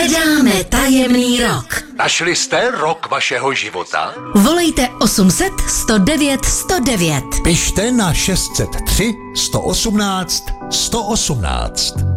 Hledáme tajemný rok. Našli jste rok vašeho života? Volejte 800 109 109. Pište na 603 118 118.